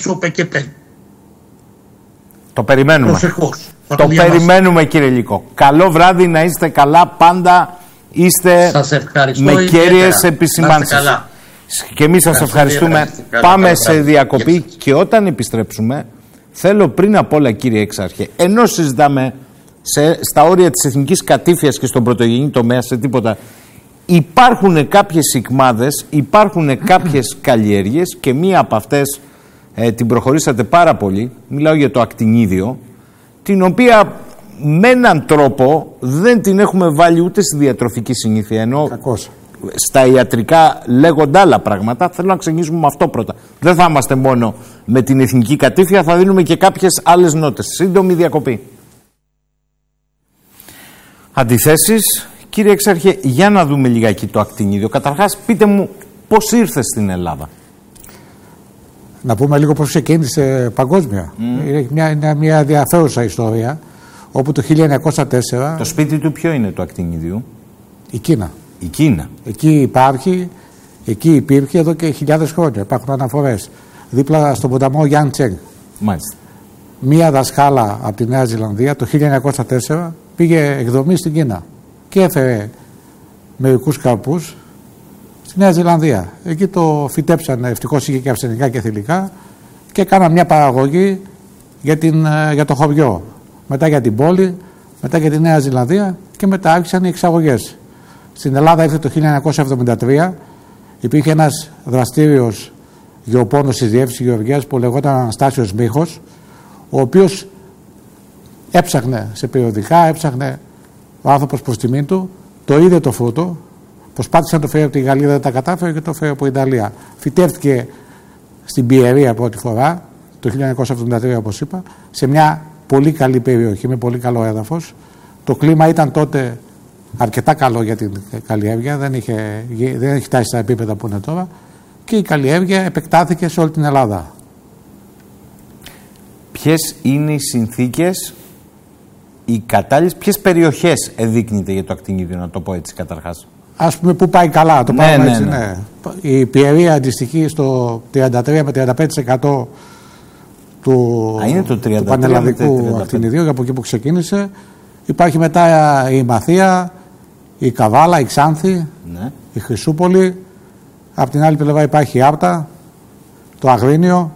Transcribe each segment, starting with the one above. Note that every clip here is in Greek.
σου είπε και πριν. Το περιμένουμε. Προσεχώς. Το περιμένουμε, κύριε Λύκο. Καλό βράδυ, να είστε καλά πάντα. Είστε με κέρυες επισημάνσεις. Και εμείς σας ευχαριστούμε. Πάμε σε διακοπή και όταν επιστρέψουμε θέλω πριν απ' όλα, κύριε Έξαρχε, ενώ συζητάμε στα όρια της εθνικής κατήφιας και στον πρωτογενή τομέα, σε τίποτα, υπάρχουν κάποιες σικμάδες, υπάρχουν κάποιες καλλιέργειες και μία από αυτές την προχωρήσατε πάρα πολύ, μιλάω για το ακτινίδιο, την οποία με έναν τρόπο δεν την έχουμε βάλει ούτε στη διατροφική συνήθεια, ενώ στα ιατρικά λέγονται άλλα πράγματα. Θέλω να ξεκινήσουμε με αυτό πρώτα. Δεν θα είμαστε μόνο με την εθνική κατήφια, θα δίνουμε και κάποιες άλλες νότες. Σύντομη διακοπή. Αντιθέσεις, κύριε Έξαρχε, για να δούμε λιγάκι το ακτινίδιο. Καταρχάς, πείτε μου πώς ήρθε στην Ελλάδα. Να πούμε λίγο πώς ξεκίνησε παγκόσμια. Είναι μια ενδιαφέρουσα ιστορία, όπου το 1904... Το σπίτι του ποιο είναι, το ακτινίδιου? Η Κίνα. Η Κίνα. Εκεί υπάρχει, εκεί υπήρχε εδώ και χιλιάδες χρόνια. Υπάρχουν αναφορές. Δίπλα στον ποταμό Yangtze. Μάλιστα. Μία δασκάλα από τη Νέα Ζηλανδία το 1904 πήγε εκδρομή στην Κίνα και έφερε μερικούς καρπούς στη Νέα Ζηλανδία. Εκεί το φυτέψανε, ευτυχώς είχε και αρσενικά και θηλυκά, και έκαναν μια παραγωγή για το χωριό. Μετά για την πόλη, μετά για τη Νέα Ζηλανδία και μετά άρχισαν οι εξαγωγές. Στην Ελλάδα ήρθε το 1973, υπήρχε ένας δραστήριος γεωπόνος της Διεύθυνσης Γεωργίας που λεγόταν Αναστάσιος Μίχος, ο οποίος έψαχνε σε περιοδικά, έψαχνε ο άνθρωπος προς τιμήν του, το είδε το φρούτο, προσπάθησε να το φέρει από τη Γαλλία, δεν τα κατάφερε και το φέρει από Ιταλία. Φυτεύτηκε στην Πιερία πρώτη φορά, το 1973 όπως είπα, σε μια πολύ καλή περιοχή, με πολύ καλό έδαφος. Το κλίμα ήταν τότε αρκετά καλό για την καλλιέργεια, δεν είχε φτάσει στα επίπεδα που είναι τώρα, και η καλλιέργεια επεκτάθηκε σε όλη την Ελλάδα. Ποιες είναι οι συνθήκες, οι κατάλληλες, ποιες περιοχές εδείκνυται για το ακτινίδιο, να το πω έτσι καταρχάς? Ας πούμε που πάει καλά, το πάμε έτσι, ναι. Η Πιερία αντιστοιχεί στο 33 με 35% του πανελλαδικού ακτινιδίου, από εκεί που ξεκίνησε. Υπάρχει μετά η Μαθία, η Καβάλα, η Ξάνθη, η Χρυσούπολη. Από την άλλη πλευρά υπάρχει η Άρτα, το Αγρίνιο.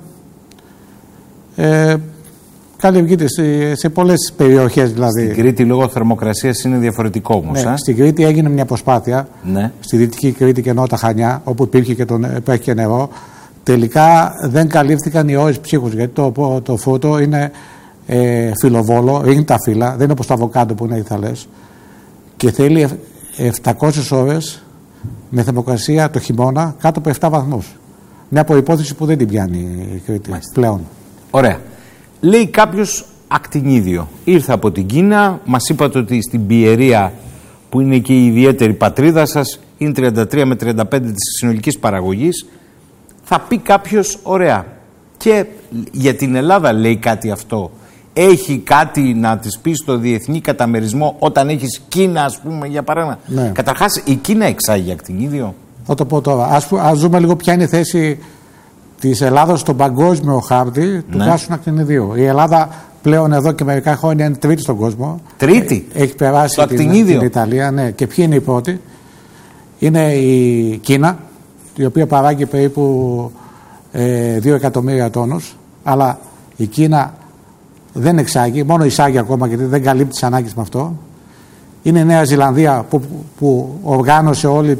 Καλλιεργείται σε πολλές περιοχές δηλαδή. Στην Κρήτη λόγω θερμοκρασίας είναι διαφορετικό όμως. Ναι, στην Κρήτη έγινε μια προσπάθεια, στη Δυτική Κρήτη και ενώ τα Χανιά, όπου υπήρχε και νερό, τελικά δεν καλύφθηκαν οι ώρες ψύχους, γιατί το φρούτο είναι φιλοβόλο, είναι τα φύλλα, δεν είναι όπως το αβοκάντο που είναι οι θαλές, και θέλει 700 ώρες με θερμοκρασία το χειμώνα κάτω από 7 βαθμούς. Μια προϋπόθεση που δεν την πιάνει η Κρήτη πλέον. Ωραία. Λέει κάποιος ακτινίδιο. Ήρθε από την Κίνα, μας είπατε ότι στην Πιερία, που είναι και η ιδιαίτερη πατρίδα σας, είναι 33 με 35% της συνολικής παραγωγής. Θα πει κάποιος, ωραία, και για την Ελλάδα λέει κάτι αυτό? Έχει κάτι να της πει στο διεθνή καταμερισμό όταν έχεις Κίνα, ας πούμε, για παράδειγμα? Ναι. Καταρχάς, η Κίνα εξάγει ακτινίδιο. Θα το πω τώρα. Ας δούμε λίγο ποια είναι η θέση της Ελλάδας στον παγκόσμιο χάρτη του πράσινου ακτινιδίου. Η Ελλάδα πλέον εδώ και μερικά χρόνια είναι τρίτη στον κόσμο. Τρίτη. Έχει περάσει την Ιταλία. Ναι. Και ποιοι είναι οι πρώτοι? Είναι η Κίνα, η οποία παράγει περίπου 2 εκατομμύρια τόνους, αλλά η Κίνα δεν εξάγει, μόνο εισάγει ακόμα, γιατί δεν καλύπτει τις ανάγκες με αυτό. Είναι η Νέα Ζηλανδία που οργάνωσε όλη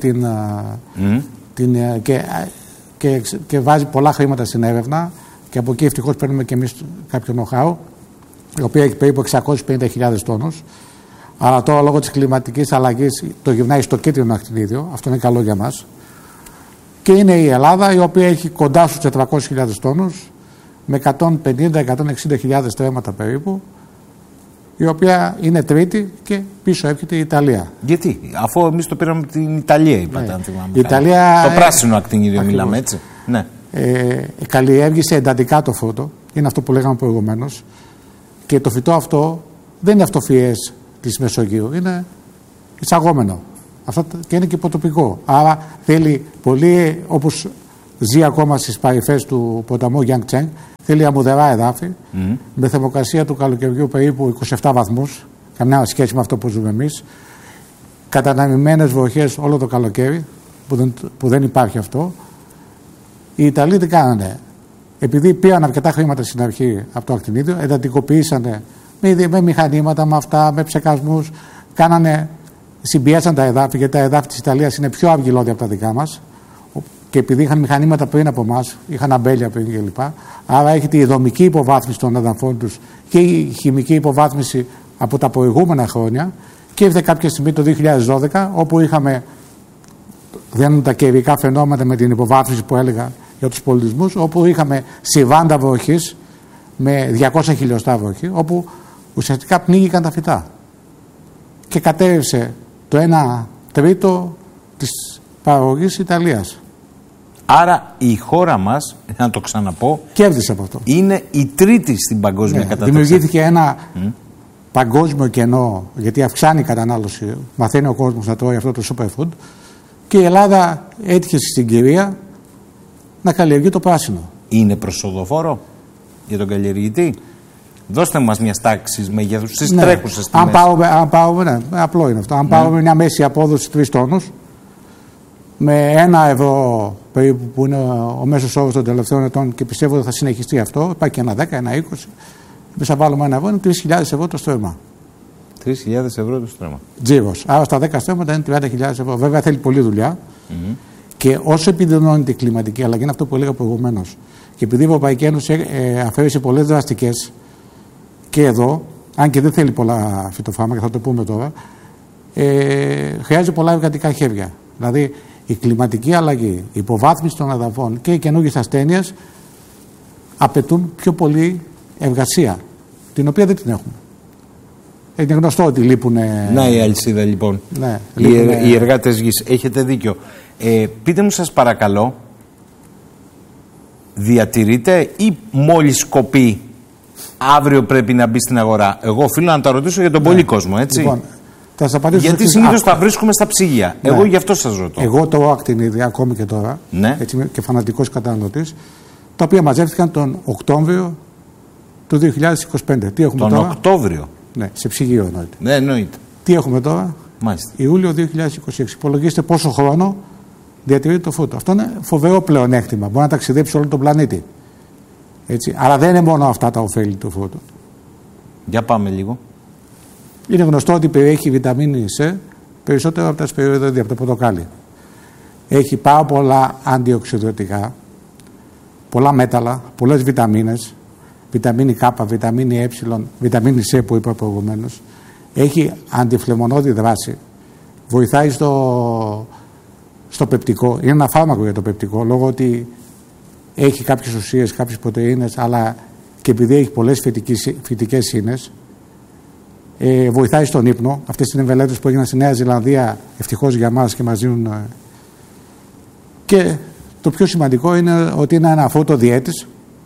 και βάζει πολλά χρήματα στην έρευνα, και από εκεί ευτυχώς παίρνουμε και εμείς κάποιο know-how, η οποία έχει περίπου 650.000 τόνους. Αλλά τώρα λόγω της κλιματικής αλλαγής το γυρνάει στο κίτρινο ακτινίδιο, αυτό είναι καλό για μας. Και είναι η Ελλάδα, η οποία έχει κοντά στους 400.000 τόνους, με 150-160.000 στρέμματα περίπου, η οποία είναι τρίτη, και πίσω έρχεται η Ιταλία. Γιατί, αφού εμείς το πήραμε από την Ιταλία, είπατε, αν θυμάμαι. Η Ιταλία, το πράσινο ακτινίδιο μιλάμε, έτσι. Ναι. Καλλιέργησε εντατικά το φρούτο, είναι αυτό που λέγαμε προηγουμένως, και το φυτό αυτό δεν είναι αυτοφυές της Μεσογείου, είναι εισαγόμενο. Αυτό και είναι και υποτοπικό. Άρα θέλει πολύ, όπως ζει ακόμα στις παρυφές του ποταμού Yangtze, θέλει αμμουδερά εδάφη, με θερμοκρασία του καλοκαιριού περίπου 27 βαθμούς, καμιά σχέση με αυτό που ζούμε εμείς, καταναμημένες βροχές όλο το καλοκαίρι, που δεν υπάρχει αυτό. Οι Ιταλοί τι κάνανε? Επειδή πήραν αρκετά χρήματα στην αρχή από το ακτινίδιο, εντατικοποιήσανε με μηχανήματα, με αυτά, με ψεκασμούς, συμπιέσαν τα εδάφη, γιατί τα εδάφη της Ιταλίας είναι πιο αυγυλώδη από τα δικά μας. Και επειδή είχαν μηχανήματα πριν από εμάς, είχαν αμπέλια πριν κλπ. Άρα έχει τη δομική υποβάθμιση των εδαφών τους και η χημική υποβάθμιση από τα προηγούμενα χρόνια. Και ήρθε κάποια στιγμή το 2012, όπου είχαμε τα καιρικά φαινόμενα με την υποβάθμιση που έλεγα για τους πολιτισμούς, όπου είχαμε συμβάντα βροχής με 200 χιλιοστά βροχή, όπου ουσιαστικά πνίγηκαν τα φυτά. Και κατέρευσε το 1/3 της παραγωγής Ιταλίας. Άρα η χώρα μας, να το ξαναπώ, κέρδισε από αυτό. Είναι η τρίτη στην παγκόσμια κατάσταση. Δημιουργήθηκε ένα παγκόσμιο κενό, γιατί αυξάνει η κατανάλωση, μαθαίνει ο κόσμος να τρώει αυτό το superfood, και η Ελλάδα έτυχε στη συγκυρία να καλλιεργεί το πράσινο. Είναι προσοδοφόρο για τον καλλιεργητή? Δώστε μας μια τάξη μεγέθους στις τρέχουσες τιμές. Αν πάρουμε, απλό είναι αυτό. Αν πάρουμε μια μέση απόδοση 3 τόνους, με 1 ευρώ περίπου που είναι ο μέσος όρος των τελευταίων ετών, και πιστεύω ότι θα συνεχιστεί αυτό, υπάρχει και 1,10, 1,20, εμείς θα βάλουμε 1 ευρώ, είναι 3.000 ευρώ το στρέμμα. 3.000 ευρώ το στρέμμα. Τζίρος. Άρα στα 10 στρέμματα είναι 30.000 ευρώ. Βέβαια θέλει πολλή δουλειά. Και όσο επιδεινώνεται η κλιματική αλλαγή, είναι αυτό που έλεγα προηγουμένως, και επειδή η Ευρωπαϊκή Ένωση αφαίρεσε πολλές δραστικές και εδώ, αν και δεν θέλει πολλά φυτοφάρμακα, θα το πούμε τώρα, χρειάζεται πολλά εργατικά χέρια. Δηλαδή η κλιματική αλλαγή, η υποβάθμιση των εδαφών και οι καινούργιες ασθένειες απαιτούν πιο πολύ εργασία, την οποία δεν την έχουμε. Είναι γνωστό ότι λείπουν. Να η αλυσίδα λοιπόν. Ναι, οι εργάτες γης. Έχετε δίκιο. Πείτε μου σας παρακαλώ, διατηρείτε ή μόλις κοπεί αύριο πρέπει να μπει στην αγορά? Εγώ οφείλω να τα ρωτήσω για τον πολύ κόσμο, έτσι. Λοιπόν, γιατί συνήθως τα βρίσκουμε στα ψυγεία. Εγώ γι' αυτό σας ρωτώ. Εγώ το ακτινίδι ακόμη και τώρα, έτσι είμαι και φανατικός καταναλωτής, τα οποία μαζεύτηκαν τον Οκτώβριο του 2025. Τι έχουμε τώρα? Οκτώβριο? Ναι, σε ψυγείο εννοείται. Ναι, εννοείται. Τι έχουμε τώρα? Μάλιστα. Ιούλιο 2026. Υπολογίστε πόσο χρόνο διατηρεί το φρούτο. Αυτό είναι φοβερό πλεονέκτημα. Μπορεί να ταξιδέψει όλο τον πλανήτη. Έτσι. Αλλά δεν είναι μόνο αυτά τα ωφέλη του φρούτου. Για πάμε λίγο. Είναι γνωστό ότι περιέχει βιταμίνη C περισσότερο από τα σπεριδοειδή, από το πορτοκάλι. Έχει πάρα πολλά αντιοξυδοτικά, πολλά μέταλλα, πολλές βιταμίνες, βιταμίνη K, βιταμίνη Ε, βιταμίνη C που είπα προηγουμένως. Έχει αντιφλεμονώδη δράση. Βοηθάει στο πεπτικό. Είναι ένα φάρμακο για το πεπτικό, λόγω ότι έχει κάποιες ουσίες, κάποιες πρωτεΐνες, αλλά και επειδή έχει πολλές φυτικές ίνες, βοηθάει στον ύπνο. Αυτές είναι μελέτες που έγιναν στη Νέα Ζηλανδία, ευτυχώς για μας, και μας δίνουν. Και το πιο σημαντικό είναι ότι είναι ένα φρούτο διέτης.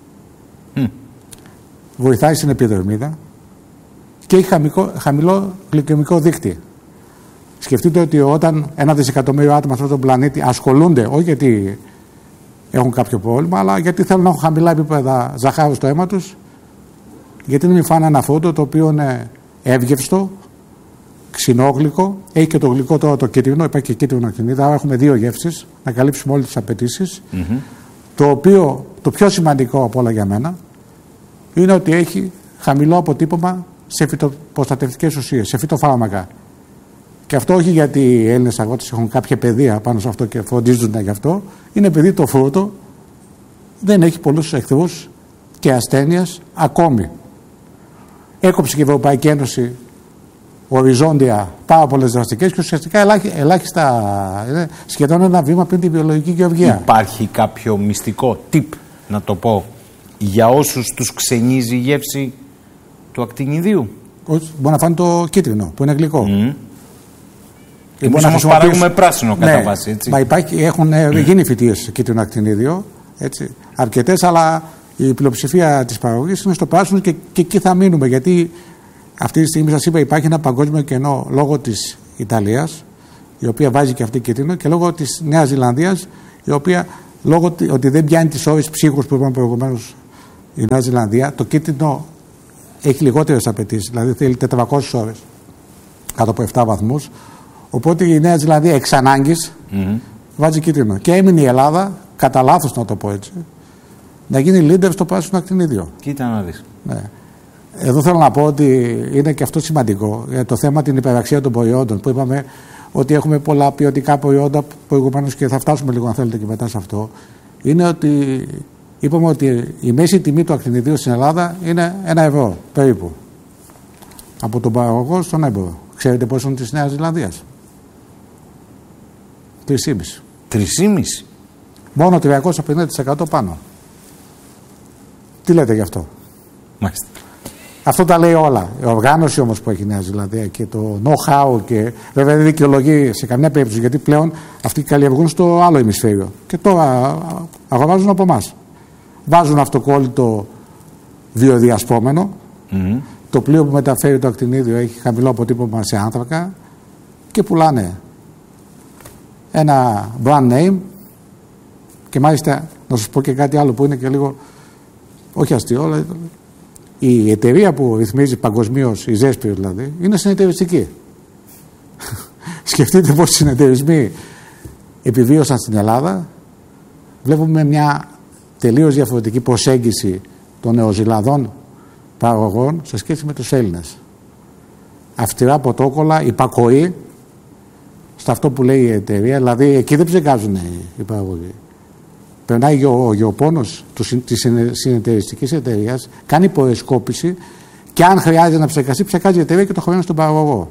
Βοηθάει στην επιδερμίδα και έχει χαμηλό γλυκαιμικό δείκτη. Σκεφτείτε ότι όταν 1 δισεκατομμύριο άτομα σε αυτόν τον πλανήτη ασχολούνται, όχι γιατί έχουν κάποιο πρόβλημα, αλλά γιατί θέλουν να έχουν χαμηλά επίπεδα ζαχάρου στο αίμα τους, γιατί δεν φάνε ένα φρούτο το οποίο είναι εύγευστο, ξινόγλυκο, έχει και το γλυκό τώρα το κίτρινο, υπάρχει και κίτρινο ακτινίδα, άρα έχουμε 2 γεύσεις, να καλύψουμε όλες τις απαιτήσεις. Το οποίο, το πιο σημαντικό από όλα για μένα, είναι ότι έχει χαμηλό αποτύπωμα σε φυτοπροστατευτικές ουσίες, σε φυτοφάρμακα. Και αυτό όχι γιατί οι Έλληνες αγρότες έχουν κάποια παιδεία πάνω σε αυτό και φροντίζουν γι' αυτό, είναι επειδή το φρούτο δεν έχει πολλούς εχθρούς και ασθένειες ακόμη. Έκοψε και η Ευρωπαϊκή Ένωση οριζόντια πάρα πολλές δραστικές και ουσιαστικά ελάχιστα, σχεδόν ένα βήμα πριν τη βιολογική γεωργία. Υπάρχει κάποιο μυστικό tip, να το πω, για όσους τους ξενίζει η γεύση του ακτινιδίου? Μπορεί να φάνε το κίτρινο που είναι γλυκό. Εμείς όμως παράγουμε πράσινο κατά βάση, έτσι. Μα έχουν γίνει φυτίες σε κίτρινο ακτινίδιο, έτσι, αρκετές, αλλά η πλειοψηφία της παραγωγής είναι στο πράσινο και εκεί θα μείνουμε, γιατί αυτή τη στιγμή σας είπα υπάρχει ένα παγκόσμιο κενό λόγω της Ιταλίας, η οποία βάζει και αυτή κίτρινο, και λόγω της Νέας Ζηλανδίας, η οποία λόγω ότι δεν πιάνει τις ώρες ψύχους που είπαμε προηγουμένως η Νέα Ζηλανδία. Το κίτρινο έχει λιγότερες απαιτήσεις, δηλαδή θέλει 400 ώρες κάτω από 7 βαθμούς. Οπότε η Νέα Ζηλανδία εξ ανάγκης βάζει κίτρινο. Και έμεινε η Ελλάδα, κατά λάθος να το πω έτσι, να γίνει leader στο πράσινο ακτινίδιο. Κοίτα να δεις. Ναι. Εδώ θέλω να πω ότι είναι και αυτό σημαντικό. Το θέμα την υπεραξία των προϊόντων, που είπαμε ότι έχουμε πολλά ποιοτικά προϊόντα προηγουμένως, και θα φτάσουμε λίγο αν θέλετε και μετά σε αυτό. Είναι ότι είπαμε ότι η μέση τιμή του ακτινιδίου στην Ελλάδα είναι 1 ευρώ περίπου. Από τον παραγωγό στον έμπορο. Ξέρετε πόσο είναι της Νέας Ζηλανδίας? 3,5. 3,5. Μόνο 350% πάνω. Τι λέτε γι' αυτό? Μάλιστα. Αυτό τα λέει όλα. Η οργάνωση όμως που έχει η Νέα Ζηλανδία και το know-how, και βέβαια δεν δικαιολογεί σε καμιά περίπτωση, γιατί πλέον αυτοί καλλιεργούν στο άλλο ημισφαίριο και τώρα αγοράζουν από εμάς. Βάζουν αυτοκόλλητο βιοδιασπόμενο. Το πλοίο που μεταφέρει το ακτινίδιο έχει χαμηλό αποτύπωμα σε άνθρακα και πουλάνε ένα brand name. Και μάλιστα να σας πω και κάτι άλλο που είναι και λίγο όχι αστείο, αλλά η εταιρεία που ρυθμίζει παγκοσμίως, η Ζέσπυρο δηλαδή, είναι συνεταιριστική. Σκεφτείτε πώς οι συνεταιρισμοί επιβίωσαν στην Ελλάδα. Βλέπουμε μια τελείως διαφορετική προσέγγιση των νεοζηλανδών παραγωγών σε σχέση με τους Έλληνες. Αυστηρά πρωτόκολλα, υπακοή σε αυτό που λέει η εταιρεία, δηλαδή εκεί δεν ψεκάζουν οι παραγωγοί. Περνάει ο γεωπόνος της συνεταιριστικής εταιρείας, κάνει προεσκόπηση και αν χρειάζεται να ψεκαστεί, ψεκάζει η εταιρεία και το χρεώνει στον παραγωγό.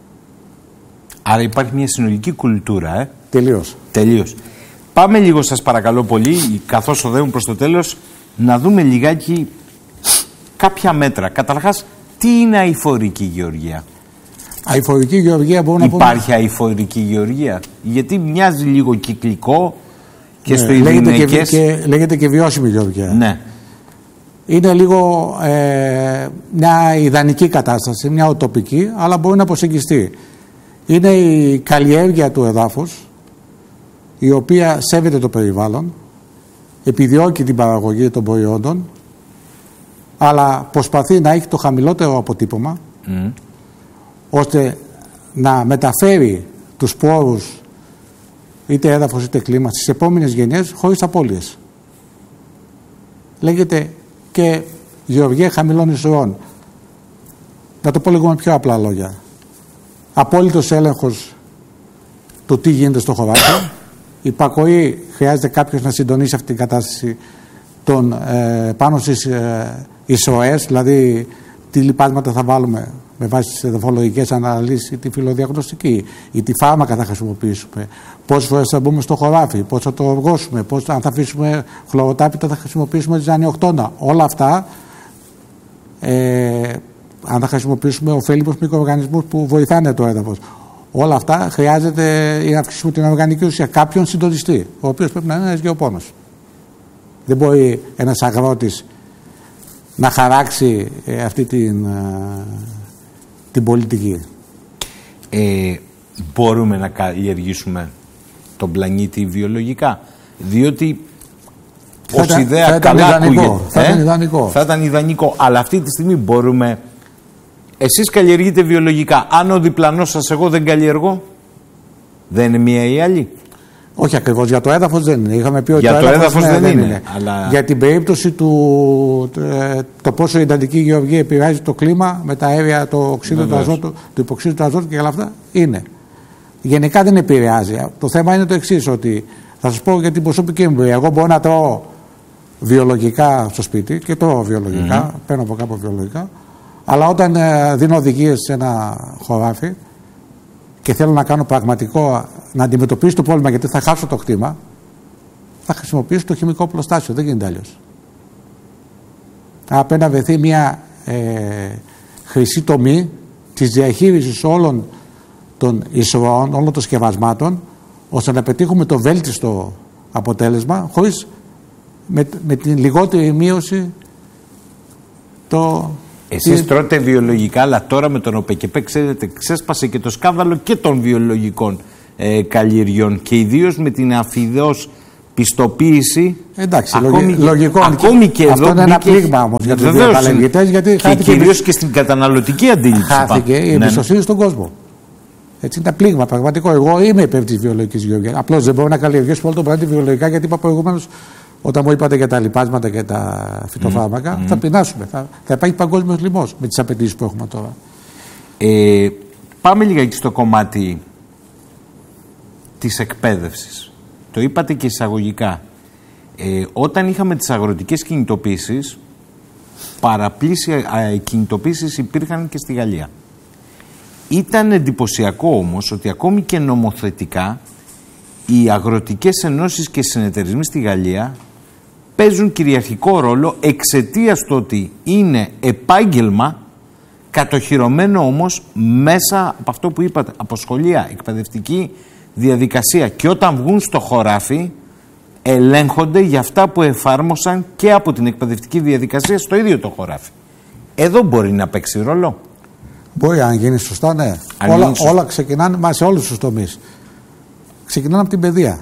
Άρα υπάρχει μια συνολική κουλτούρα, Τελείως. Πάμε λίγο, σας παρακαλώ πολύ, καθώς οδεύουμε προς το τέλος, να δούμε λιγάκι κάποια μέτρα. Καταρχάς, τι είναι αειφορική γεωργία? Αειφορική γεωργία μπορούμε να πούμε. Υπάρχει αειφορική γεωργία? Γιατί μοιάζει λίγο κυκλικό και στο ειρηνικές. Λέγεται και βιώσιμη γεωργία. Ναι. Είναι λίγο μια ιδανική κατάσταση, μια οτοπική, αλλά μπορεί να προσεγγιστεί. Είναι η καλλιέργεια του εδάφους, η οποία σέβεται το περιβάλλον, επιδιώκει την παραγωγή των προϊόντων, αλλά προσπαθεί να έχει το χαμηλότερο αποτύπωμα, ώστε να μεταφέρει τους σπόρους, είτε έδαφος είτε κλίμα, στις επόμενες γενιές χωρίς απώλειες. Λέγεται και γεωργία χαμηλών εισρωών. Να το πω λίγο με πιο απλά λόγια. Απόλυτος έλεγχος του τι γίνεται στο χωράφι. Υπακοή, χρειάζεται κάποιος να συντονίσει αυτή την κατάσταση πάνω στις εισρωές, δηλαδή τι λιπάσματα θα βάλουμε με βάση τις εδαφολογικές αναλύσεις ή τη φιλοδιαγνωστική, ή τι φάρμακα θα χρησιμοποιήσουμε, πόσες φορές θα μπούμε στο χωράφι, πώς θα το οργώσουμε, αν θα αφήσουμε χλωροτάπητα θα χρησιμοποιήσουμε ζανιοκτώνα. Όλα αυτά, αν θα χρησιμοποιήσουμε ωφέλιμους μικροοργανισμούς που βοηθάνε το έδαφος. Όλα αυτά χρειάζεται να αυξήσουμε την οργανική ουσία. Κάποιον συντονιστή, ο οποίος πρέπει να είναι ένας γεωπόνος. Δεν μπορεί ένας αγρότης να χαράξει αυτή την πολιτική. Μπορούμε να καλλιεργήσουμε τον πλανήτη βιολογικά, διότι ως ιδέα καλά ακούγεται. Θα ήταν ιδανικό, αλλά αυτή τη στιγμή μπορούμε. Εσείς καλλιεργείτε βιολογικά. Αν ο διπλανός σας, εγώ δεν καλλιεργώ, δεν είναι μία ή άλλη? Όχι ακριβώς, για το έδαφος δεν είναι. Είχαμε πει ότι για το έδαφος δεν είναι. Αλλά... Για την περίπτωση το πόσο η εντατική γεωργία επηρεάζει το κλίμα με τα αέρια, το οξύδιο του αζότου, το υποξύδιο του αζότου και όλα αυτά, είναι. Γενικά δεν επηρεάζει. Το θέμα είναι το εξής, ότι θα σας πω για την προσωπική μου εμπειρία. Εγώ μπορώ να τρώω βιολογικά στο σπίτι και τρώω βιολογικά, παίρνω από κάπου βιολογικά, αλλά όταν δίνω οδηγίες σε ένα χωράφι και θέλω να κάνω πραγματικό, να αντιμετωπίσω το πρόβλημα γιατί θα χάσω το κτήμα, θα χρησιμοποιήσω το χημικό πλωστάσιο. Δεν γίνεται αλλιώς. Πρέπει να βρεθεί μια χρυσή τομή της διαχείρισης όλων των εισρωών, όλων των σκευασμάτων, ώστε να πετύχουμε το βέλτιστο αποτέλεσμα, χωρίς με την λιγότερη μείωση Εσείς τρώτε βιολογικά, αλλά τώρα με τον ΟΠΕΚΕΠΕ, ξέρετε, ξέσπασε και το σκάνδαλο και των βιολογικών καλλιεργιών και ιδίως με την αφιδώς πιστοποίηση. Εντάξει, λογικό. Ακόμη και αυτό είναι ένα πλήγμα όμως για τους βιοκαλλιεργητές. Και κυρίως και στην καταναλωτική αντίληψη. Χάθηκε η εμπιστοσύνη στον κόσμο. Έτσι είναι ένα πλήγμα πραγματικό. Εγώ είμαι υπέρ της βιολογικής γεωργίας. Απλώς δεν μπορώ να καλλιεργήσω όλο το πράγμα βιολογικά, γιατί είπα προηγουμένως, όταν μου είπατε για τα λιπάσματα και τα φυτοφάρμακα, θα πεινάσουμε. Θα υπάρχει παγκόσμιος λοιμός με τις απαιτήσεις που έχουμε τώρα. Πάμε λίγα στο κομμάτι της εκπαίδευσης. Το είπατε και εισαγωγικά. Όταν είχαμε τις αγροτικές κινητοποίησεις, παραπλήσια κινητοποίησεις υπήρχαν και στη Γαλλία. Ήταν εντυπωσιακό όμως ότι ακόμη και νομοθετικά οι αγροτικές ενώσεις και συνεταιρισμοί στη Γαλλία παίζουν κυριαρχικό ρόλο εξαιτίας του ότι είναι επάγγελμα κατοχυρωμένο όμως μέσα από αυτό που είπατε, από σχολεία, εκπαιδευτική διαδικασία, και όταν βγουν στο χωράφι ελέγχονται για αυτά που εφάρμοσαν και από την εκπαιδευτική διαδικασία στο ίδιο το χωράφι. Εδώ μπορεί να παίξει ρόλο. Μπορεί, αν γίνει σωστά, ναι. Όλα ξεκινάνε, μα σε όλους τους τομείς. Ξεκινάνε από την παιδεία.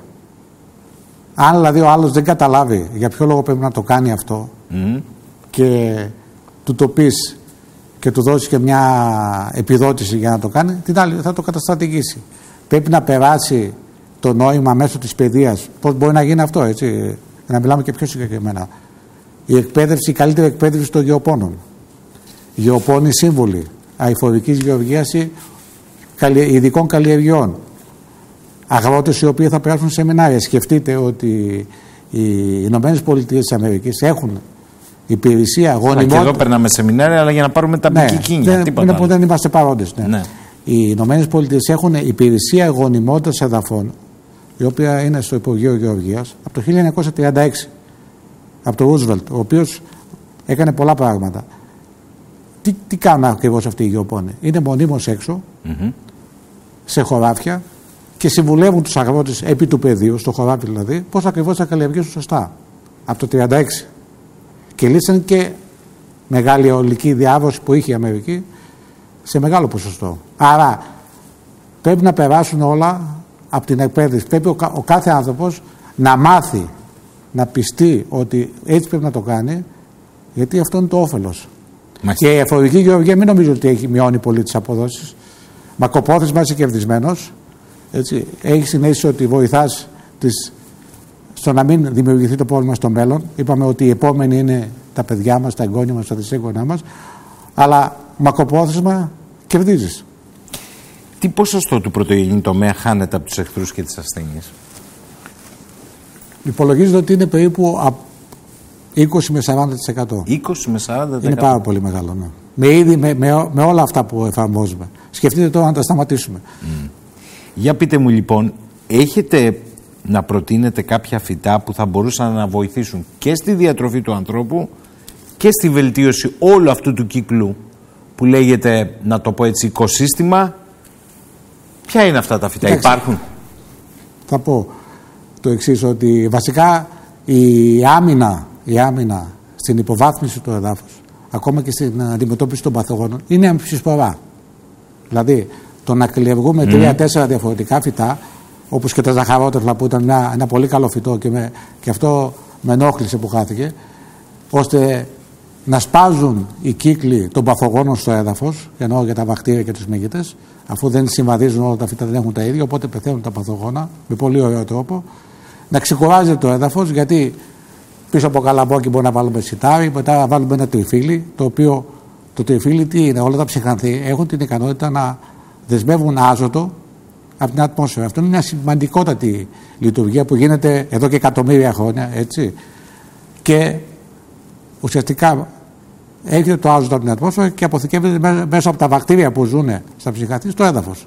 Αν δηλαδή ο άλλος δεν καταλάβει για ποιο λόγο πρέπει να το κάνει αυτό και του το πεις και του δώσεις και μια επιδότηση για να το κάνει, την άλλη θα το καταστρατηγήσει. Πρέπει να περάσει το νόημα μέσω της παιδείας. Πώς μπορεί να γίνει αυτό, έτσι, για να μιλάμε και πιο συγκεκριμένα. Η εκπαίδευση, η καλύτερη εκπαίδευση των γεωπόνων. Γεωπόνοι σύμβουλοι αειφορικής γεωργίας ή ειδικών καλλιεργειών. Αγρότες οι οποίοι θα περάσουν σεμινάρια. Σκεφτείτε ότι οι Ηνωμένες Πολιτείες της Αμερικής έχουν υπηρεσία γονιμότητας. Και εδώ περνάμε σεμινάρια, αλλά για να πάρουμε τα μπικικίνια. Δεν είμαστε παρόντες. Ναι. Οι Ηνωμένες Πολιτείες έχουν υπηρεσία γονιμότητας εδαφών, η οποία είναι στο Υπουργείο Γεωργίας από το 1936. Από τον Ρούσβελτ, ο οποίος έκανε πολλά πράγματα. Τι κάνουν ακριβώς αυτοί οι γεωπόνοι? Είναι μονίμως έξω, σε χωράφια, και συμβουλεύουν τους αγρότες επί του πεδίου, στο χωράφι δηλαδή, πώς ακριβώς θα καλλιεργήσουν σωστά. Από το 1936. Και λύσαν και μεγάλη αιωλική διάβρωση που είχε η Αμερική σε μεγάλο ποσοστό. Άρα πρέπει να περάσουν όλα από την εκπαίδευση. Πρέπει ο κάθε άνθρωπος να μάθει, να πιστεί ότι έτσι πρέπει να το κάνει, γιατί αυτό είναι το όφελος. Και η εφορική γεωργία μην νομίζω ότι έχει μειώνει πολύ τις αποδόσεις. Μακροπρόθεσμα είσαι κερδισμένος. Έχει συνέστηση ότι βοηθάς στο να μην δημιουργηθεί το πρόβλημα στο μέλλον. Είπαμε ότι οι επόμενοι είναι τα παιδιά μας, τα εγγόνια μας, τα δυσέγγονά μας. Αλλά μακροπρόθεσμα κερδίζεις. Τι ποσοστό του πρωτογενή τομέα χάνεται από τους εχθρούς και τις ασθένειες? Υπολογίζεται ότι είναι περίπου 20 με 40%. 20 με 40%. Είναι πάρα πολύ μεγάλο, ναι. Με όλα αυτά που εφαρμόζουμε. Σκεφτείτε τώρα να τα σταματήσουμε. Για πείτε μου λοιπόν, έχετε να προτείνετε κάποια φυτά που θα μπορούσαν να βοηθήσουν και στη διατροφή του ανθρώπου και στη βελτίωση όλου αυτού του κύκλου που λέγεται, να το πω έτσι, οικοσύστημα? Ποια είναι αυτά τα φυτά? Υπάρχουν? Θα πω το εξής, ότι βασικά η άμυνα στην υποβάθμιση του εδάφους, ακόμα και στην αντιμετώπιση των παθογόνων, είναι αμφισπορά. Δηλαδή το να καλλιεργούμε 3-4 διαφορετικά φυτά, όπως και τα ζαχαρότευλα που ήταν ένα πολύ καλό φυτό, και αυτό με ενόχλησε που χάθηκε, ώστε να σπάζουν οι κύκλοι των παθογόνων στο έδαφος, ενώ για τα βακτήρια και τους μύγητες, αφού δεν συμβαδίζουν όλα τα φύτα, δεν έχουν τα ίδια, οπότε πεθαίνουν τα παθογόνα με πολύ ωραίο τρόπο. Να ξεκουράζεται το έδαφος, γιατί πίσω από καλαμπόκι μπορεί να βάλουμε σιτάρι, μετά να βάλουμε ένα τριφύλι, το οποίο το τριφύλι τι είναι? Όλα τα ψυχανθή έχουν την ικανότητα να δεσμεύουν άζωτο από την ατμόσφαιρα. Αυτό είναι μια σημαντικότατη λειτουργία που γίνεται εδώ και εκατομμύρια χρόνια, έτσι. Και ουσιαστικά έρχεται το άζωτο από την ατμόσφαιρα και αποθηκεύεται μέσα από τα βακτήρια που ζουν στα ψυχανθή στο έδαφος.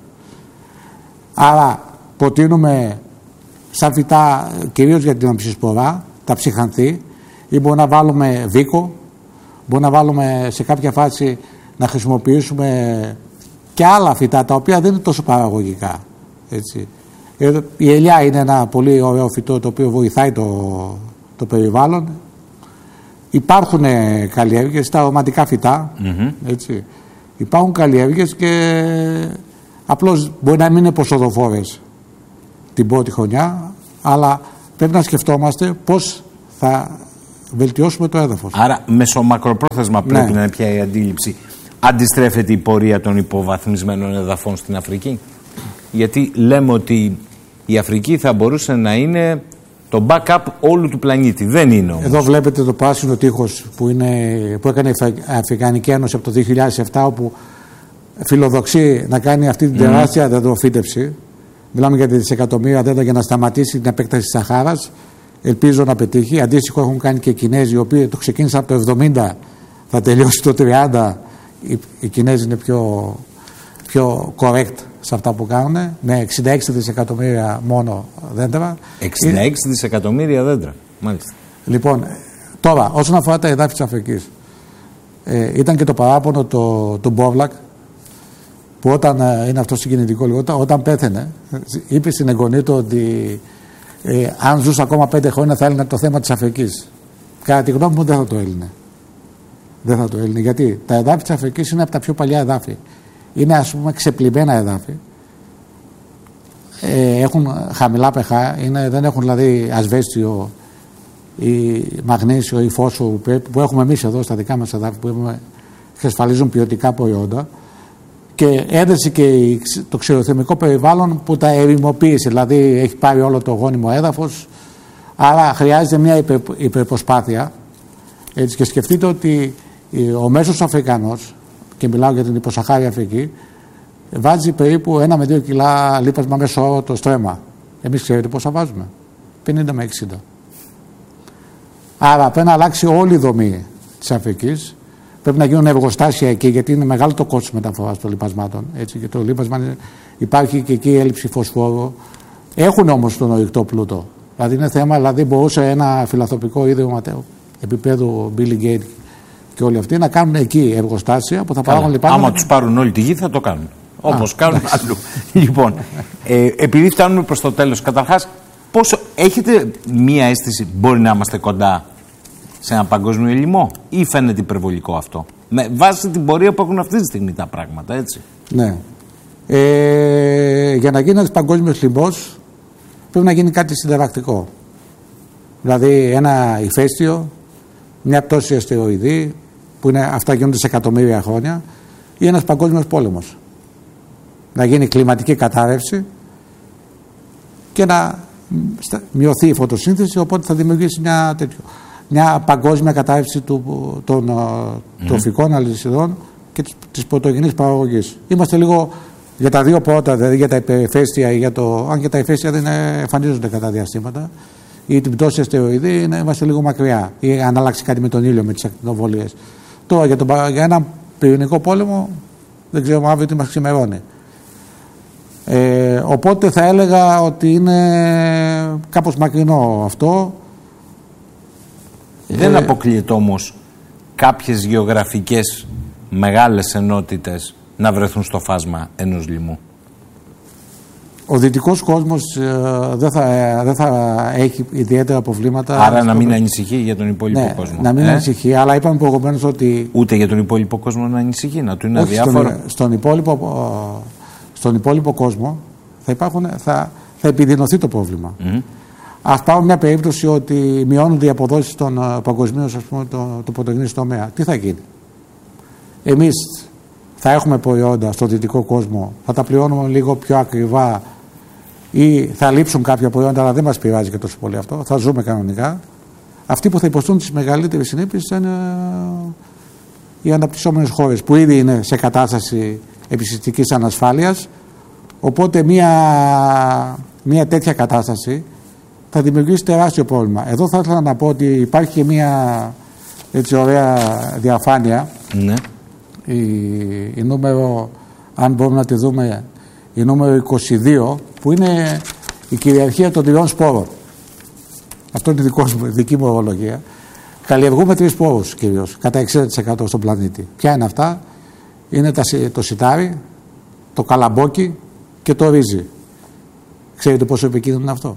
Άρα προτείνουμε σαν φυτά, κυρίως για την αμψισπορά, τα ψυχανθή, ή μπορεί να βάλουμε βίκο, μπορεί να βάλουμε σε κάποια φάση να χρησιμοποιήσουμε και άλλα φυτά τα οποία δεν είναι τόσο παραγωγικά, έτσι. Η ελιά είναι ένα πολύ ωραίο φυτό το οποίο βοηθάει το περιβάλλον. Υπάρχουν καλλιέργειες, τα αρωματικά φυτά, έτσι. Υπάρχουν καλλιέργειες και απλώς μπορεί να μην είναι ποσοδοφόρες την πρώτη χρονιά, αλλά πρέπει να σκεφτόμαστε πώς θα βελτιώσουμε το έδαφος. Άρα μεσομακροπρόθεσμα πρέπει να είναι πια η αντίληψη. Αντιστρέφεται η πορεία των υποβαθμισμένων εδαφών στην Αφρική. Γιατί λέμε ότι η Αφρική θα μπορούσε να είναι το backup όλου του πλανήτη. Δεν είναι όμως. Εδώ βλέπετε το πράσινο τείχος που έκανε η Αφρικανική Ένωση από το 2007, όπου φιλοδοξεί να κάνει αυτή την τεράστια δεντροφύτευση. Μιλάμε για δισεκατομμύρια δέντρα για να σταματήσει την επέκταση της Σαχάρας. Ελπίζω να πετύχει. Αντίστοιχο έχουν κάνει και οι Κινέζοι, οι οποίοι το ξεκίνησαν από το 70, θα τελειώσει το 30. Οι Κινέζοι είναι πιο correct σε αυτά που κάνουν, με 66 δισεκατομμύρια μόνο δέντρα. 66 δισεκατομμύρια δέντρα, μάλιστα. Λοιπόν, τώρα, όσον αφορά τα εδάφη της Αφρικής, ήταν και το παράπονο του Μπόβλακ, που όταν είναι αυτό συγκινητικό λίγο, όταν πέθαινε, είπε στην εγγονή του ότι αν ζούσε ακόμα 5 χρόνια θα έλυνε το θέμα της Αφρικής. Κατά τη γνώμη μου δεν θα το έλυνε. Δεν θα το έλυνε. Γιατί τα εδάφη της Αφρικής είναι από τα πιο παλιά εδάφη. Είναι, ας πούμε, ξεπλημμένα εδάφη. Έχουν χαμηλά pH, δεν έχουν δηλαδή ασβέστιο ή μαγνήσιο ή φόσο που έχουμε εμείς εδώ στα δικά μας εδάφη, που εξασφαλίζουν ποιοτικά προϊόντα. Και έδεσε και το ξηροθερμικό περιβάλλον που τα ερημοποίησε, δηλαδή έχει πάρει όλο το γόνιμο έδαφος, άρα χρειάζεται μια υπερπροσπάθεια. Έτσι, και σκεφτείτε ότι ο μέσος Αφρικανός, και μιλάω για την υποσαχάρια Αφρική, βάζει περίπου 1 με 2 κιλά λίπασμα μέσω όρο το στρέμμα. Εμείς ξέρετε πόσα βάζουμε? 50 με 60. Άρα πρέπει να αλλάξει όλη η δομή της Αφρικής. Πρέπει να γίνουν εργοστάσια εκεί, γιατί είναι μεγάλο το κόστος μεταφοράς των λιπασμάτων. Έτσι, και το λίπασμα υπάρχει και εκεί έλλειψη φωσφόρου. Έχουν όμως τον ορυκτό πλούτο. Δηλαδή είναι θέμα, δηλαδή μπορούσε ένα φιλανθρωπικό ίδρυμα επίπεδου Billy Gates και όλοι αυτοί να κάνουν εκεί εργοστάσια που θα παράγουν λιπάσματα. Άμα τους πάρουν όλη τη γη θα το κάνουν. Όπως κάνουν αλλού. Λοιπόν, επειδή φτάνουμε προς το τέλος, καταρχάς, πόσο έχετε μία αίσθηση μπορεί να είμαστε κοντά σε ένα παγκόσμιο λοιμό, ή φαίνεται υπερβολικό αυτό? Με βάση την πορεία που έχουν αυτή τη στιγμή τα πράγματα, έτσι. Ναι. Για να γίνει ένας παγκόσμιος λοιμός πρέπει να γίνει κάτι συνταρακτικό. Δηλαδή ένα ηφαίστειο, μια πτώση αστεροειδή, που αυτά γίνονται σε εκατομμύρια χρόνια, ή ένας παγκόσμιος πόλεμος. Να γίνει κλιματική κατάρρευση και να μειωθεί η φωτοσύνθεση, οπότε θα δημιουργήσει μια παγκόσμια κατάρρευση των τροφικών αλυσιδών και της πρωτογενής παραγωγής. Είμαστε λίγο για τα δύο πρώτα, δηλαδή για τα υπερηφαίστεια, αν και τα ηφαίστεια δεν εμφανίζονται κατά διαστήματα, ή την πτώση αστεροειδή, είμαστε λίγο μακριά, ή αν αλλάξει κάτι με τον ήλιο, με τις ακτινοβολίες. Τώρα για ένα πυρηνικό πόλεμο δεν ξέρουμε αύριο τι μας ξημερώνει. Οπότε θα έλεγα ότι είναι κάπως μακρινό αυτό. Δεν αποκλείεται όμως κάποιες γεωγραφικές μεγάλες ενότητες να βρεθούν στο φάσμα ενός λοιμού? Ο δυτικός κόσμος δεν θα έχει ιδιαίτερα προβλήματα. Άρα να μην ανησυχεί για τον υπόλοιπο κόσμο. Να μην ανησυχεί, αλλά είπαμε προηγουμένως ότι... Ούτε για τον υπόλοιπο κόσμο να ανησυχεί, να του είναι αδιάφορο. Στον υπόλοιπο κόσμο θα επιδεινωθεί το πρόβλημα. Ας πάρουμε μια περίπτωση ότι μειώνονται οι αποδόσεις των παγκοσμίων, ας πούμε, του πρωτογενής τομέα. Τι θα γίνει? Εμείς θα έχουμε προϊόντα στο δυτικό κόσμο, θα τα πληρώνουμε λίγο πιο ακριβά ή θα λείψουν κάποια προϊόντα, αλλά δεν μας πειράζει και τόσο πολύ αυτό. Θα ζούμε κανονικά. Αυτοί που θα υποστούν τις μεγαλύτερες συνέπειες είναι οι αναπτυσσόμενες χώρες, που ήδη είναι σε κατάσταση επιστημικής ανασφάλειας. Οπότε μια τέτοια κατάσταση θα δημιουργήσει τεράστιο πρόβλημα. Εδώ θα ήθελα να πω ότι υπάρχει και μια έτσι ωραία διαφάνεια. Ναι. Η νούμερο, αν μπορούμε να τη δούμε, η νούμερο 22, που είναι η κυριαρχία των 3 σπόρων. Αυτό είναι δική μου ορολογία. Καλλιεργούμε 3 σπόρους κυρίως, κατά 60% στον πλανήτη. Ποια είναι αυτά? Είναι το σιτάρι, το καλαμπόκι και το ρύζι. Ξέρετε πόσο επικίνδυνο είναι αυτό?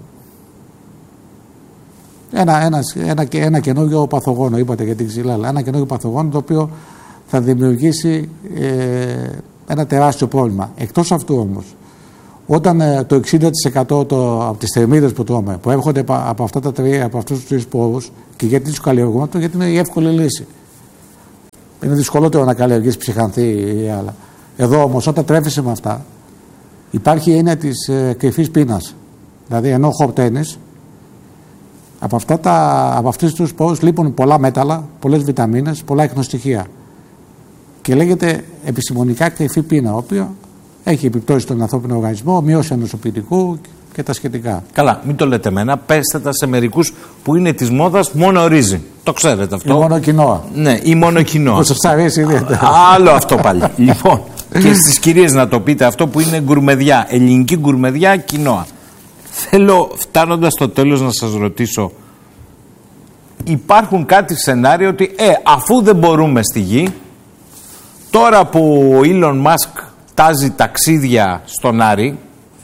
Ένα καινούργιο παθογόνο, είπατε για την ξυλέλα. Ένα καινούργιο παθογόνο το οποίο θα δημιουργήσει ένα τεράστιο πρόβλημα. Εκτός αυτού όμως, Όταν το 60% από τις θερμίδες που τρώμε που έρχονται από αυτούς τους τρεις σπόρους, και γιατί τους καλλιεργούμε, γιατί είναι η εύκολη λύση. Είναι δυσκολότερο να καλλιεργείς ψυχανθή ή άλλα. Εδώ όμως, όταν τρέφεσαι με αυτά, υπάρχει η έννοια της κρυφής πείνας. Δηλαδή, ενώ χορταίνεις, από αυτούς τους σπόρους λείπουν πολλά μέταλλα, πολλές βιταμίνες, πολλά ιχνοστοιχεία. Και λέγεται επιστημονικά κρυφή πείνα, οποίο έχει επιπτώσει στον ανθρώπινο οργανισμό, μείωση ανοσοποιητικού και τα σχετικά. Καλά, μην το λέτε εμένα, πέστε τα σε μερικούς που είναι της μόδας μόνο ρύζι. Το ξέρετε αυτό. Ή μόνο κοινόα. Ναι, ή μόνο κοινόα. Σας αρέσει ιδιαίτερα. Άλλο αυτό πάλι. Λοιπόν, και στις κυρίες να το πείτε αυτό που είναι γκουρμεδιά, ελληνική γκουρμεδιά, κοινόα. Θέλω, φτάνοντας στο τέλος, να σας ρωτήσω, υπάρχουν κάτι σενάριο ότι αφού δεν μπορούμε στη γη, τώρα που ο Elon Musk τάζει ταξίδια στον Άρη,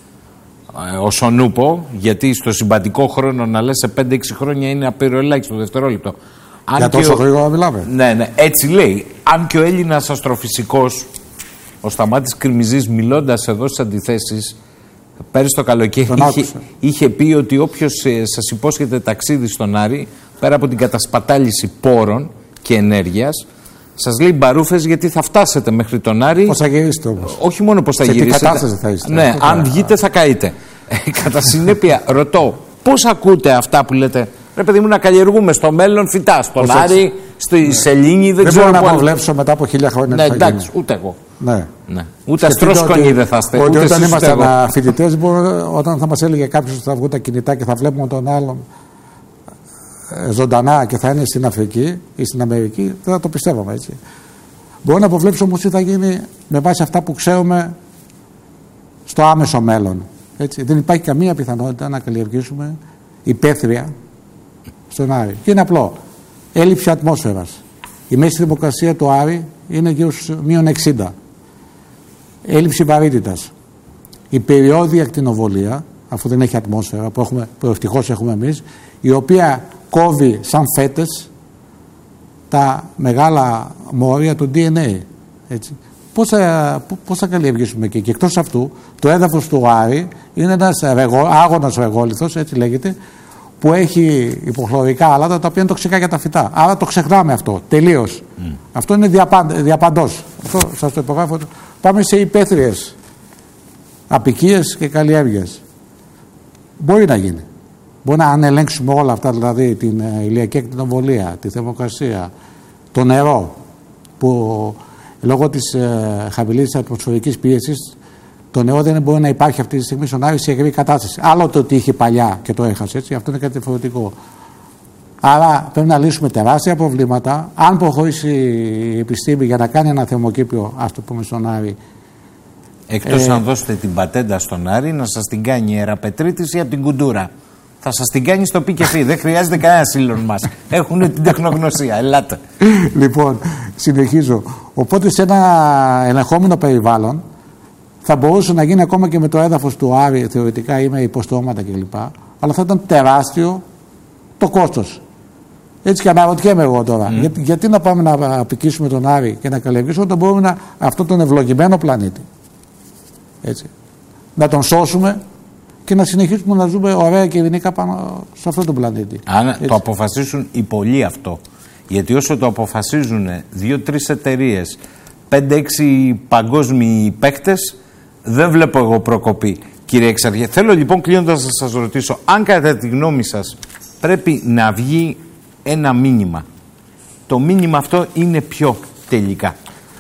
ο Σονούπο, γιατί στο συμπαντικό χρόνο να λες σε 5-6 χρόνια είναι απειροελάχιστο δευτερόλεπτο. Για τόσο γρήγορα μιλάμε. Ναι, έτσι λέει. Αν και ο Έλληνας αστροφυσικός, ο Σταμάτης Κρημιζής, μιλώντας εδώ στις αντιθέσεις, πέρυσι το καλοκαίρι είχε πει ότι όποιος σας υπόσχεται ταξίδι στον Άρη, πέρα από την κατασπατάληση πόρων και ενέργειας, σας λέει μπαρούφες, γιατί θα φτάσετε μέχρι τον Άρη. Πώς θα γυρίσετε όμως. Όχι μόνο πώς θα γυρίσετε. Σε τι κατάσταση θα είστε. Ναι, αν βγείτε θα καείτε. Κατά συνέπεια, ρωτώ, πώς ακούτε αυτά που λέτε, ρε παιδί μου, να καλλιεργούμε στο μέλλον φυτά, στον Άρη, στη Σελήνη, δεν ξέρω. Δεν μπορώ να αποβλέψω μετά από 1000 χρόνια. Ναι, εντάξει, ούτε εγώ. Ναι. Ούτε αστρόσκονοι δεν θα είστε. Ότι όταν ήμασταν φοιτητές, όταν θα μας έλεγε κάποιος ότι θα βγουν τα κινητά και θα βλέπουμε τον άλλον ζωντανά και θα είναι στην Αφρική ή στην Αμερική, δεν θα το πιστεύαμε, έτσι. Μπορώ να αποβλέψω όμως τι θα γίνει με βάση αυτά που ξέρουμε στο άμεσο μέλλον. Έτσι. Δεν υπάρχει καμία πιθανότητα να καλλιεργήσουμε υπαίθρια στον Άρη. Και είναι απλό. Έλλειψη ατμόσφαιρας. Η μέση θερμοκρασία του Άρη είναι γύρω στους -60. Έλλειψη βαρύτητας. Η περιόδια ακτινοβολία, αφού δεν έχει ατμόσφαιρα, που ευτυχώς έχουμε εμείς, η οποία κόβει σαν φέτες τα μεγάλα μόρια του DNA. Έτσι. Πώς θα καλλιεργήσουμε εκεί. Και εκτός αυτού, το έδαφος του Άρη είναι ένας άγωνας ρεγόλιθος, έτσι λέγεται, που έχει υποχλωρικά άλατα, τα οποία είναι τοξικά για τα φυτά. Άρα το ξεχνάμε αυτό, τελείως. Αυτό είναι διαπαντός. Αυτό σας το υπογράφω. Πάμε σε υπαίθριες αποικίες και καλλιέργειες. Μπορεί να γίνει. Μπορεί να αν ελέγξουμε όλα αυτά, δηλαδή την ηλιακή ακτινοβολία, τη θερμοκρασία, το νερό, που λόγω της χαμηλής ατμοσφαιρικής πίεσης το νερό δεν μπορεί να υπάρχει αυτή τη στιγμή στον Άρη σε υγρή κατάσταση. Άλλο το ότι είχε παλιά και το έχασε, έτσι, αυτό είναι κάτι διαφορετικό. Άρα πρέπει να λύσουμε τεράστια προβλήματα. Αν προχωρήσει η επιστήμη για να κάνει ένα θερμοκήπιο, ας το πούμε, στον Άρη. Εκτός αν δώσετε την πατέντα στον Άρη να σας την κάνει η Ιεραπετρίτης ή από την Κουντούρα. Θα σας την κάνει στο πι και φι. Δεν χρειάζεται κανένα σύλλον μας. Έχουν την τεχνογνωσία. Ελάτε. Λοιπόν, συνεχίζω. Οπότε σε ένα ελεγχόμενο περιβάλλον θα μπορούσε να γίνει ακόμα και με το έδαφος του Άρη, θεωρητικά ή με υποστρώματα κλπ. Αλλά θα ήταν τεράστιο το κόστος. Έτσι και αναρωτιέμαι εγώ τώρα. Γιατί να πάμε να απικήσουμε τον Άρη και να καλλιεργήσουμε όταν μπορούμε αυτόν τον ευλογημένο πλανήτη. Έτσι. Να τον σώσουμε και να συνεχίσουμε να ζούμε ωραία και ειρηνικά πάνω σε αυτόν τον πλανήτη. Αν το αποφασίσουν οι πολλοί αυτό. Γιατί όσο το αποφασίζουν 2-3 εταιρείες, 5-6 παγκόσμιοι παίκτες, δεν βλέπω εγώ προκοπή, κύριε Εξαρχέ. Θέλω λοιπόν κλείνοντας να σας ρωτήσω, αν κατά τη γνώμη σας πρέπει να βγει ένα μήνυμα, το μήνυμα αυτό είναι ποιο τελικά?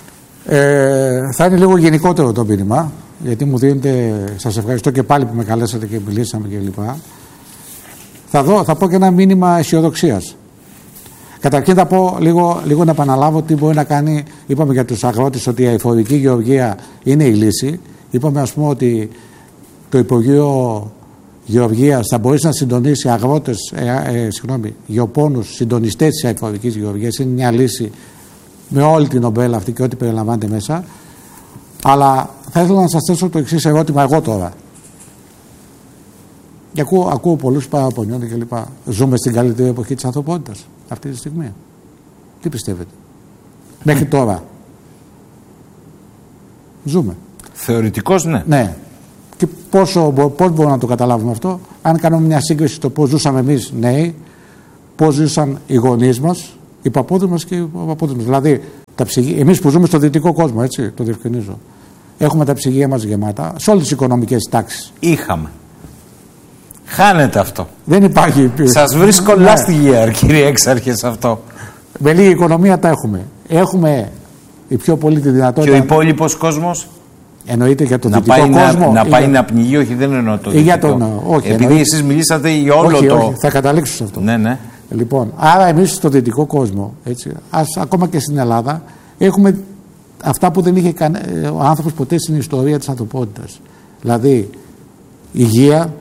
Θα είναι λίγο γενικότερο το μήνυμα, γιατί μου δίνετε, σας ευχαριστώ και πάλι που με καλέσατε και μιλήσαμε κλπ. Θα πω και ένα μήνυμα αισιοδοξίας. Καταρχήν θα πω λίγο να επαναλάβω τι μπορεί να κάνει. Είπαμε για τους αγρότες ότι η αειφορική γεωργία είναι η λύση. Είπαμε, ας πούμε, ότι το Υπουργείο Γεωργίας θα μπορέσει να συντονίσει αγρότες, γεωπόνους, συντονιστές της αειφορικής γεωργίας. Είναι μια λύση με όλη την ομπρέλα αυτή και ό,τι περιλαμβάνεται μέσα. Αλλά θα ήθελα να σας θέσω το εξής ερώτημα εγώ τώρα. Και ακούω πολλούς παραπονιόνται κλπ. Ζούμε στην καλύτερη εποχή της ανθρωπότητας αυτή τη στιγμή? Τι πιστεύετε? Μέχρι τώρα ζούμε? Θεωρητικώς ναι. Ναι. Και Πώς μπορούμε να το καταλάβουμε αυτό? Αν κάνουμε μια σύγκριση το πώς ζούσαμε εμείς νέοι, πώς ζούσαν οι γονείς μας, οι παππούδες μας και οι παππούδες μας. Δηλαδή, εμείς που ζούμε στο δυτικό κόσμο, έτσι, το διευκρινίζω, έχουμε τα ψυγεία μας γεμάτα σε όλες τις οικονομικές τάξεις. Είχαμε. Χάνεται αυτό. Δεν υπάρχει. Σας βρίσκω last year, κύριε Έξαρχε, σε αυτό. Με λίγη οικονομία τα έχουμε. Έχουμε η πιο πολύ τη δυνατότητα. Και ο υπόλοιπος κόσμος. Εννοείται για τον δυτικό κόσμο. Να πάει να πνιγεί, όχι, δεν εννοώ το δυτικό. Όχι, επειδή εσείς μιλήσατε για όλο όχι, το. Όχι, θα καταλήξω σε αυτό. Ναι, ναι. Λοιπόν, άρα εμείς στο δυτικό κόσμο, έτσι, ακόμα και στην Ελλάδα, έχουμε αυτά που δεν είχε ο άνθρωπος ποτέ στην ιστορία της ανθρωπότητας. Δηλαδή, υγεία,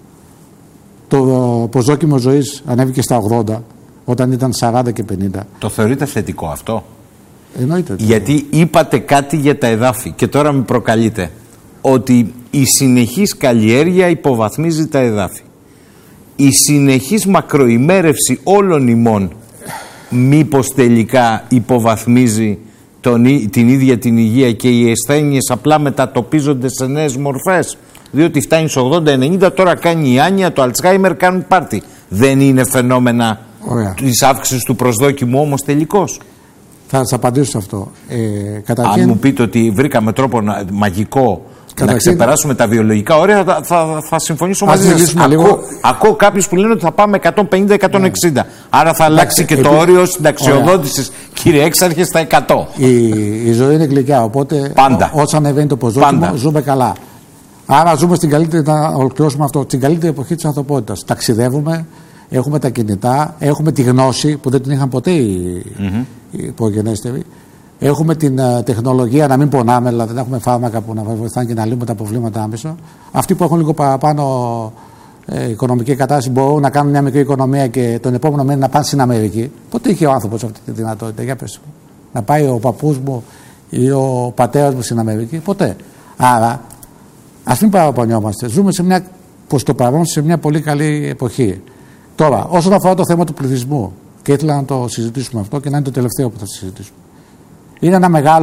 το προσδόκιμο ζωής ανέβηκε στα 80, όταν ήταν 40 και 50. Το θεωρείτε θετικό αυτό? Εννοείται. Γιατί είπατε κάτι για τα εδάφη και τώρα με προκαλείτε ότι η συνεχής καλλιέργεια υποβαθμίζει τα εδάφη. Η συνεχής μακροημέρευση όλων ημών μήπως τελικά υποβαθμίζει την ίδια την υγεία και οι ασθένειες απλά μετατοπίζονται σε νέες μορφές? Διότι φτάνει στους 80-90, τώρα κάνει η άνοια, το Αλτσχάιμερ, κάνουν πάρτι. Δεν είναι φαινόμενα της αύξησης του προσδόκιμου όμως τελικώς? Θα σας απαντήσω σε αυτό. Αν μου πείτε ότι βρήκαμε τρόπο μαγικό να ξεπεράσουμε τα βιολογικά όρια, θα συμφωνήσω μαζί σας. Ακούω κάποιους που λένε ότι θα πάμε 150-160. Άρα θα αλλάξει και το όριο συνταξιοδότησης, κύριε Έξαρχε, στα 100. Η ζωή είναι γλυκιά, οπότε όσο ανεβαίνει το προσδόκιμο ζούμε καλά. Άρα ζούμε στην καλύτερη, να ολοκληρώσουμε αυτό, στην καλύτερη εποχή της ανθρωπότητας. Ταξιδεύουμε, έχουμε τα κινητά, έχουμε τη γνώση που δεν την είχαν ποτέ οι προγενέστεροι. Έχουμε την τεχνολογία να μην πονάμε, δηλαδή να έχουμε φάρμακα που να βοηθάνε και να λύνουμε τα προβλήματα άμεσα. Αυτοί που έχουν λίγο παραπάνω οικονομική κατάσταση μπορούν να κάνουν μια μικρή οικονομία και τον επόμενο μήνα να πάνε στην Αμερική. Πότε είχε ο άνθρωπος αυτή τη δυνατότητα? Για πες μου. Να πάει ο παππούς μου ή ο πατέρας μου στην Αμερική? Ποτέ. Άρα, ας μην παραπονιόμαστε. Ζούμε προς το παρόν σε μια πολύ καλή εποχή. Τώρα, όσον αφορά το θέμα του πληθυσμού, και ήθελα να το συζητήσουμε αυτό και να είναι το τελευταίο που θα συζητήσουμε. Είναι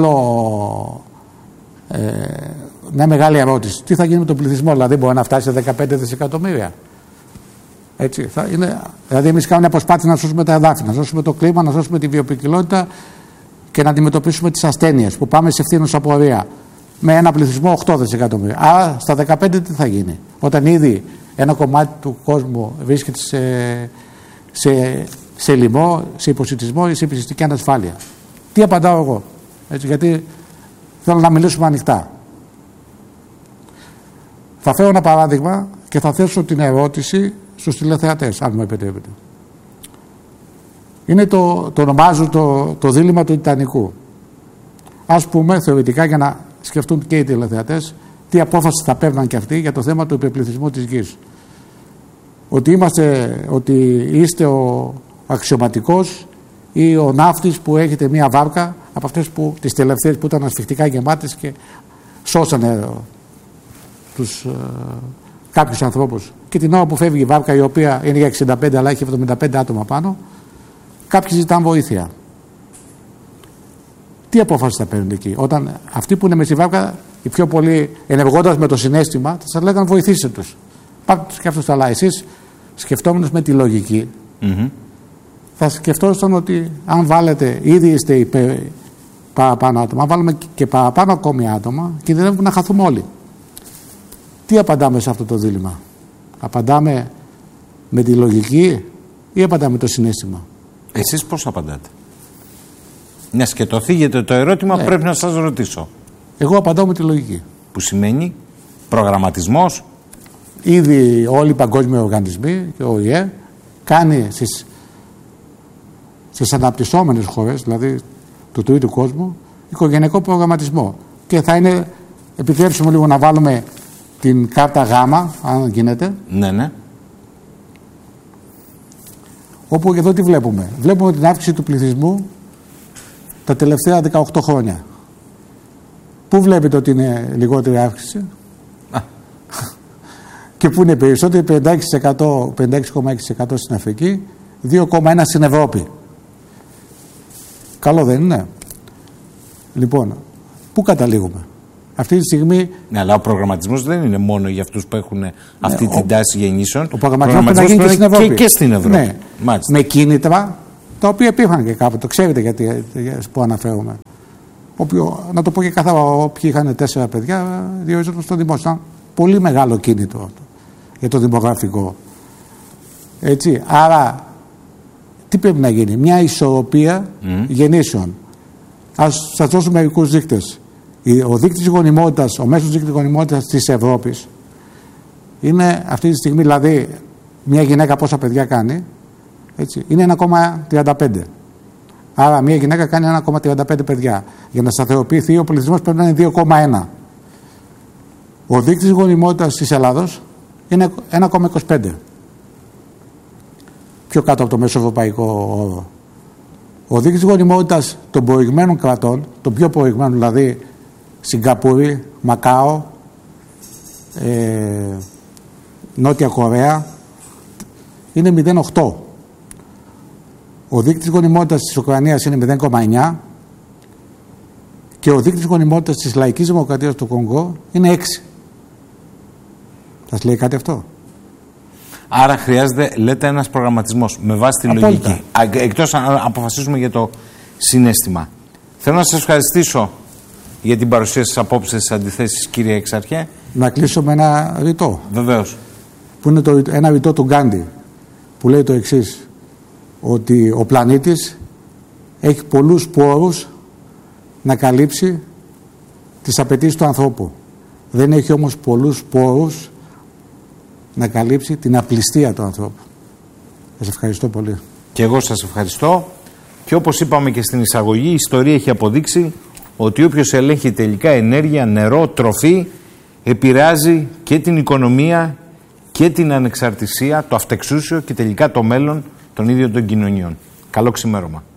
μια μεγάλη ερώτηση. Τι θα γίνει με τον πληθυσμό? Δηλαδή, μπορεί να φτάσει σε 15 δισεκατομμύρια. Έτσι, δηλαδή, εμείς κάνουμε μια προσπάθεια να σώσουμε τα εδάφη, να σώσουμε το κλίμα, να σώσουμε τη βιοποικιλότητα και να αντιμετωπίσουμε τις ασθένειες που πάμε σε ευθύνουσα πορεία. Με ένα πληθυσμό 8 δισεκατομμύρια. Άρα στα 15 τι θα γίνει? Όταν ήδη ένα κομμάτι του κόσμου βρίσκεται σε λοιμό, σε υποσιτισμό ή σε επιστημιστική ανασφάλεια. Τι απαντάω εγώ? Έτσι, γιατί θέλω να μιλήσουμε ανοιχτά. Θα φέρω ένα παράδειγμα και θα θέσω την ερώτηση στους τηλεθεατές, αν μου επιτρέπετε. Είναι το ονομάζω το δίλημμα του Τιτανικού. Ας πούμε θεωρητικά, για να σκεφτούν και οι τηλεθεατές, τι απόφαση θα παίρναν και αυτοί για το θέμα του υπερπληθυσμού της γης. Ότι είστε ο αξιωματικός ή ο ναύτης που έχετε μία βάρκα από αυτές τις τελευταίες που ήταν ασφιχτικά γεμάτες και σώσανε κάποιους ανθρώπους. Και την ώρα που φεύγει η βάρκα, η οποία είναι για 65 αλλά έχει 75 άτομα πάνω, κάποιοι ζητάνε βοήθεια. Τι απόφαση θα παίρνουν εκεί? Όταν αυτοί που είναι με στη βάρκα, οι πιο πολλοί ενεργώντας με το συναίσθημα, θα σας λέγανε βοηθήστε τους. Πάτε τους και αυτούς, αλλά εσείς σκεφτόμενος με τη λογική, θα σκεφτόσασταν ότι αν βάλετε, ήδη είστε παραπάνω άτομα, αν βάλουμε και παραπάνω ακόμη άτομα, κινδυνεύουμε να χαθούμε όλοι. Τι απαντάμε σε αυτό το δίλημμα? Απαντάμε με τη λογική ή απαντάμε με το συναίσθημα? Εσείς πώς απαντάτε? Να το θίγετε το ερώτημα, πρέπει να σας ρωτήσω. Εγώ απαντάω με τη λογική. Που σημαίνει προγραμματισμός. Ήδη όλοι οι παγκόσμιοι οργανισμοί και ο ΟΗΕ κάνει στις αναπτυσσόμενες χώρες, δηλαδή του τρίτου κόσμου, οικογενειακό προγραμματισμό. Και θα είναι, επιτρέψουμε λίγο να βάλουμε την κάρτα γάμα, αν γίνεται. Ναι, ναι. Όπου εδώ τι βλέπουμε? Βλέπουμε την αύξηση του πληθυσμού τα τελευταία 18 χρόνια. Πού βλέπετε ότι είναι λιγότερη αύξηση? Και πού είναι περισσότερη? 56,6% στην Αφρική, 2,1% στην Ευρώπη. Καλό δεν είναι? Λοιπόν, πού καταλήγουμε? Αυτή τη στιγμή. Ναι, αλλά ο προγραμματισμός δεν είναι μόνο για αυτούς που έχουν αυτή την τάση γεννήσεων. Ο προγραμματισμός είναι και στην Ευρώπη. Και στην Ευρώπη. Ναι. Με κίνητρα τα οποία υπήρχαν και κάποτε. Ξέρετε γιατί που αναφέρομαι. Να το πω και καθαρά, όποιοι είχαν 4 παιδιά διορίζονταν στο δημόσιο. Ήταν πολύ μεγάλο κίνητρο για το δημογραφικό. Έτσι. Άρα, τι πρέπει να γίνει? Μια ισορροπία γεννήσεων. Ας σας δώσω μερικούς δείκτες. Ο δείκτης γονιμότητας, ο μέσος δείκτης γονιμότητας της Ευρώπης είναι αυτή τη στιγμή, δηλαδή, μια γυναίκα πόσα παιδιά κάνει, έτσι, είναι 1,35. Άρα, μια γυναίκα κάνει 1,35 παιδιά. Για να σταθεροποιηθεί ο πληθυσμός πρέπει να είναι 2,1. Ο δείκτης γονιμότητας της Ελλάδος είναι 1,25. Πιο κάτω από το μέσο ευρωπαϊκό όρο. Ο δείκτης γονιμότητας των προηγμένων κρατών, των πιο προηγμένων, δηλαδή Σιγκαπούρη, Μακάο, Νότια Κορέα, είναι 0,8. Ο δείκτης γονιμότητας της Ουκρανίας είναι 0,9 και ο δείκτης γονιμότητας της Λαϊκής Δημοκρατίας του Κονγκό είναι 6. Σας λέει κάτι αυτό? Άρα χρειάζεται, λέτε, ένας προγραμματισμός με βάση τη λογική. Εκτός αν αποφασίσουμε για το συναίσθημα. Θέλω να σας ευχαριστήσω για την παρουσία σας απόψε στις αντιθέσεις, κύριε Εξαρχέ. Να κλείσω με ένα ρητό. Βεβαίως. Που είναι ένα ρητό του Γκάντι, που λέει το εξής, ότι ο πλανήτης έχει πολλούς πόρους να καλύψει τις απαιτήσεις του ανθρώπου. Δεν έχει όμως πολλούς πόρους να καλύψει την απληστία του ανθρώπου. Σας ευχαριστώ πολύ. Και εγώ σας ευχαριστώ. Και όπως είπαμε και στην εισαγωγή, η ιστορία έχει αποδείξει ότι όποιος ελέγχει τελικά ενέργεια, νερό, τροφή, επηρεάζει και την οικονομία και την ανεξαρτησία, το αυτεξούσιο και τελικά το μέλλον των ίδιων των κοινωνιών. Καλό ξημέρωμα.